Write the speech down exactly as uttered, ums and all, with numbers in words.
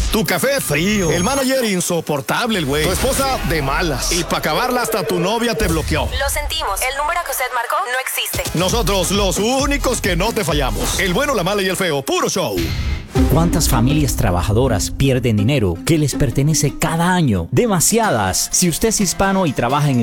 Tu café frío. El manager insoportable, el güey. Tu esposa de malas. Y para acabarla hasta tu novia te bloqueó. Lo sentimos. El número que usted marcó no existe. Nosotros, los únicos que no te fallamos. El bueno, la mala y el feo. Puro show. ¿Cuántas familias trabajadoras pierden dinero que les pertenece cada año? Demasiadas. Si usted es hispano y trabaja en